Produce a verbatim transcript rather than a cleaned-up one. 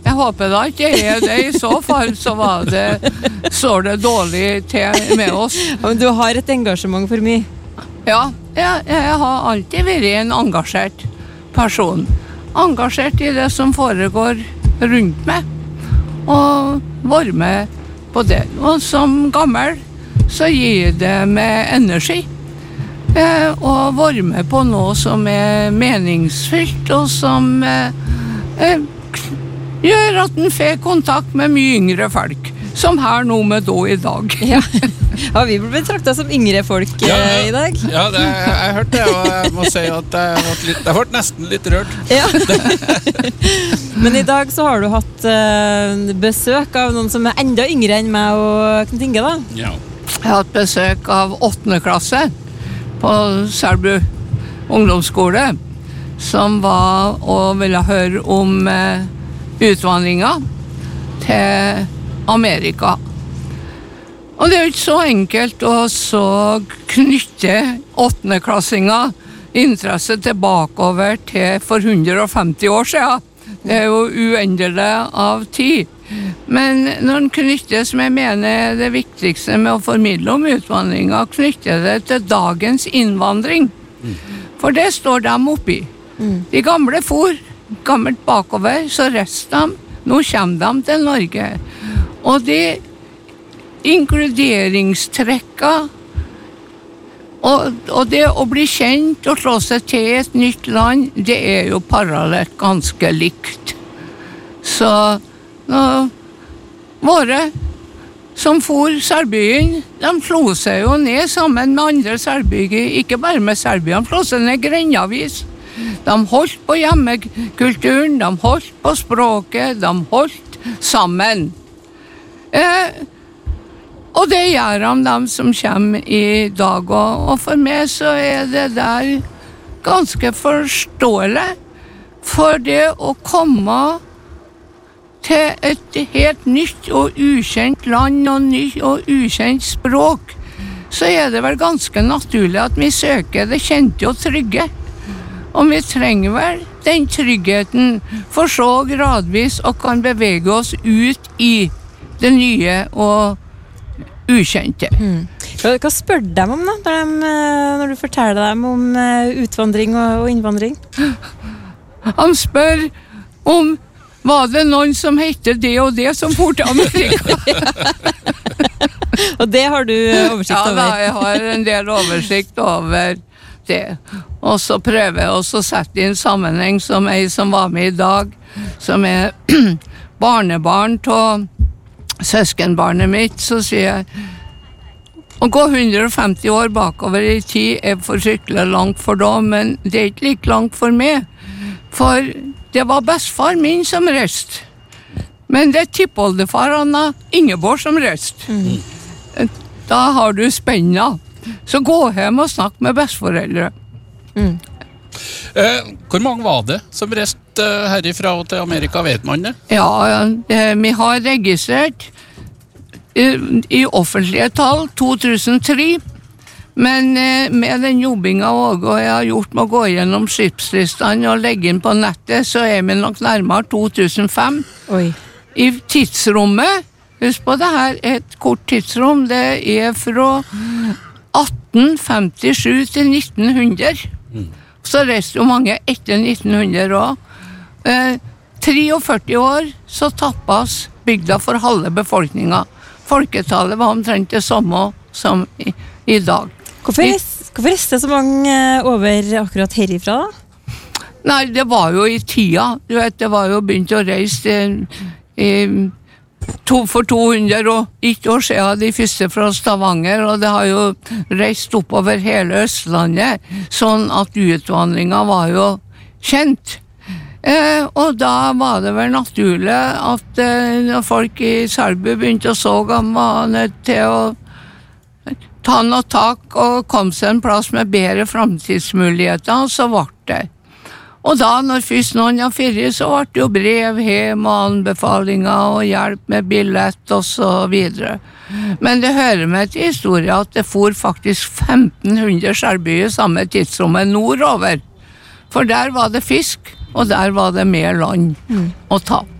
jeg håper da ikke jeg er det. I så fall så var det, står det dårlig til med oss. Men du har et engasjement for mye? Ja, jeg, jeg har alltid vært en engasjert person. Engasjert i det som foregår rundt meg, og være med på det. Og som gammel så gir det meg energi. Eh, og være med på noe som er meningsfylt, og som eh, eh, gjør at en får kontakt med mye yngre folk, som her nå med da i dag. Ja, har vi blitt betraktet som yngre folk Ja, eh, i dag? Ja, det, jeg hørte det, og jeg må si at jeg ble, litt, jeg ble nesten litt rørt. Ja. Men i dag så har du hatt eh, besøk av noen som er enda yngre enn meg og Knut Inge, da. Ja. Jeg har hatt besøk av åttende klasse på Selbu ungdomsskole, som var og ville høre om eh, utvandringa til Amerika. Og det er jo ikke så enkelt å så knytte åttendeklassinger interesse tilbakeover til for hundre og femti år siden. Det er jo uendelig av tid. Men når en knytter, som jeg mener er det viktigste med å formidle om utvandringa, knytter det til dagens innvandring. For det står dem oppi. De gamle for, gammelt bakover, så reiste de. Nå kommer de til Norge. Og de inkluderingstrekka og, og det å bli kjent og slå seg til et nytt land, det er jo parallelt ganske likt. Så nå, våre som for Serbyen, de slo seg jo ned sammen med andre serbyer, ikke bare med Serbien, de slo seg ned grenjavis. De holdt på hjemmekulturen, de holdt på språket, de holdt sammen. Eh, og det gjør de, de som kommer i dag, og, og for meg så er det der ganske forståelig. For det å komme til et helt nytt og ukjent land og nytt og ukjent språk, så er det vel ganske naturlig at vi søker det kjente og trygge. Og vi trenger vel den tryggheten for så gradvis å kan bevege oss ut i det nye og ukjente. Mm. Hva, hva spør de om da, når, de, når du forteller dem om utvandring og, og innvandring? Han spør om var det noen som heter det og det som for til Amerika? Og det har du oversikt over? Ja, da, jeg har en del oversikt over det. Og så prøver jeg også å sette i en sammenheng som ei som var med i dag, som er barnebarn til søskenbarnet mitt, så sier jeg å gå hundre og femti år bakover i tid er for sykler langt for dem, men det er ikke like langt for meg. For det var bestefar min som reiste. Men det er tippoldefar Anna Ingeborg som reiste. Mm. Da har du spenna. Så gå hjem og snakk med besteforeldre. Mm. Eh, hvor mange var det som reiste eh, herifra og til Amerika, vet man det? Ja, eh, vi har registrert i, i offentlige tall to tusen tre, men eh, med den jobbinga også, og jeg har gjort med å gå gjennom skipslistene og legge inn på nettet, så er vi nok nærmere to tusen fem. Oi. I tidsrommet, husk på det her, et kort tidsrom, det er fra atten femtisju til nitten hundre. Mm. Så reiste jo mange etter nitten hundre også. Eh, førti år så tappas bygda for halve befolkninga. Folketallet var omtrent det samme som i, i dag. Hvorfor reiste det så mange over akkurat herifra da? Nei, det var jo i tida. Du vet, det var jo begynt å reise i, i To, for to hundre og ikke år siden de første fra Stavanger, og det har jo reist oppover hele Østlandet, sånn at utvandringa var jo kjent. Eh, og da var det vel naturlig at eh, når folk i Selbu begynte å så de var nødt til å ta noe tak og komme seg en plass med bedre fremtidsmuligheter, så ble det. Og da, når først noen av fire, så ble det jo brev hjem og anbefalinger og hjelp med billett og så videre. Men det hører med til historien at det for faktisk femten hundre serbyer samme tidsrommet nordover. For der var det fisk, og der var det mer land å ta.